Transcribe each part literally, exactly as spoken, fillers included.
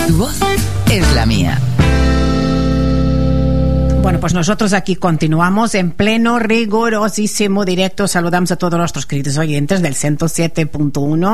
Tu voz es la mía. Bueno, pues nosotros aquí continuamos en pleno rigorosísimo directo. Saludamos a todos nuestros queridos oyentes del ciento siete punto uno,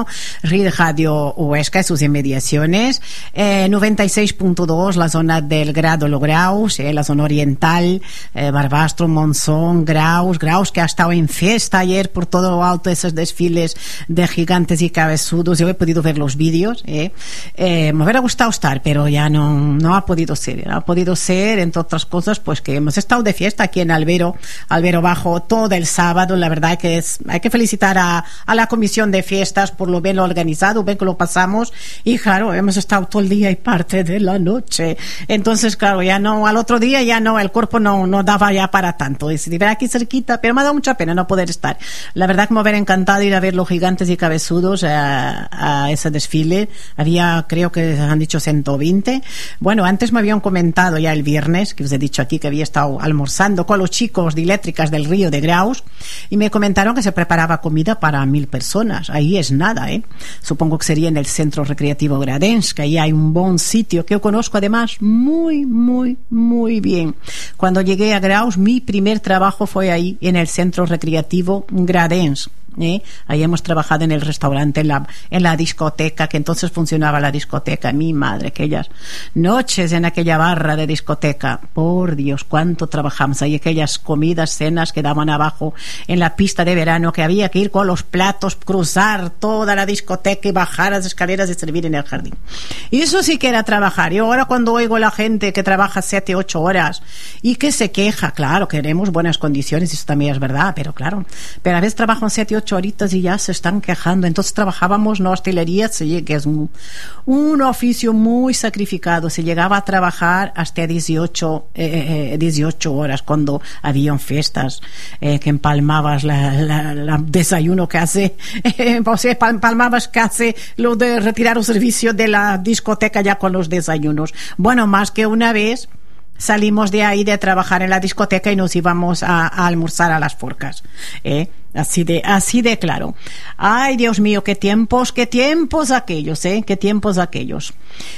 Radio Huesca y sus inmediaciones, eh, noventa y seis punto dos, la zona del Grado Lo Graus, eh, la zona oriental, eh, Barbastro, Monzón, Graus, Graus que ha estado en fiesta ayer por todo lo alto, esos desfiles de gigantes y cabezudos. Yo he podido ver los vídeos, eh. Eh, me hubiera gustado estar, pero ya no, no ha podido ser, no ha podido ser, entre otras cosas, pues que hemos estado de fiesta aquí en Albero, Albero Bajo, todo el sábado. La verdad que es, hay que felicitar a, a la comisión de fiestas por lo bien organizado, bien que lo pasamos, y claro, hemos estado todo el día y parte de la noche. Entonces, claro, ya no, al otro día ya no, el cuerpo no, no daba ya para tanto. Y si ver aquí cerquita, pero me ha dado mucha pena no poder estar. La verdad que me hubiera encantado ir a ver los gigantes y cabezudos a, a ese desfile. Había, creo que han dicho ciento veinte. Bueno, antes me habían comentado ya el viernes, que os he dicho aquí que había estado almorzando con los chicos de Eléctricas del Río de Graus, y me comentaron que se preparaba comida para mil personas. Ahí es nada, ¿eh? Supongo que sería en el Centro Recreativo Gradens, que ahí hay un buen sitio que yo conozco además muy, muy, muy bien. Cuando llegué a Graus, mi primer trabajo fue ahí, en el Centro Recreativo Gradens. ¿Eh? Ahí hemos trabajado en el restaurante, en la, en la discoteca, que entonces funcionaba la discoteca. Mi madre, aquellas noches en aquella barra de discoteca, por Dios, cuánto trabajamos ahí, aquellas comidas, cenas que daban abajo en la pista de verano, que había que ir con los platos, cruzar toda la discoteca y bajar las escaleras y servir en el jardín. Y eso sí que era trabajar. Y ahora cuando oigo a la gente que trabaja siete, ocho horas y que se queja, claro, queremos buenas condiciones, eso también es verdad, pero claro, pero a veces trabajan siete, ocho horitas y ya se están quejando. Entonces trabajábamos en hostelería, que es un, un oficio muy sacrificado. Se llegaba a trabajar hasta dieciocho, eh, eh, dieciocho horas cuando habían fiestas, eh, que empalmabas la, la, la desayuno que hace, eh, o sea, empalmabas que hace lo de retirar el servicio de la discoteca ya con los desayunos. Bueno, más que una vez salimos de ahí de trabajar en la discoteca y nos íbamos a, a almorzar a las forcas, ¿eh? Así de, así de claro. Ay, Dios mío, qué tiempos, qué tiempos aquellos, ¿eh? Qué tiempos aquellos.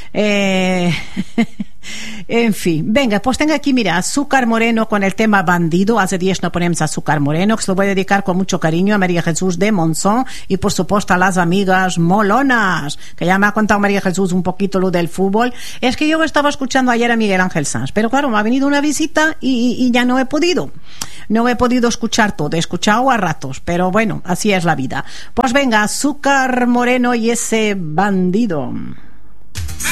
Eh... En fin, venga, pues tengo aquí, mira, Azúcar Moreno con el tema Bandido. Hace días no ponemos Azúcar Moreno, que se lo voy a dedicar con mucho cariño a María Jesús de Monzón y por supuesto a las amigas molonas, que ya me ha contado María Jesús un poquito lo del fútbol. Es que yo estaba escuchando ayer a Miguel Ángel Sanz, pero claro, me ha venido una visita y, y, y ya no he podido. No he podido escuchar todo, he escuchado a ratos, pero bueno, así es la vida. Pues venga, Azúcar Moreno y ese Bandido.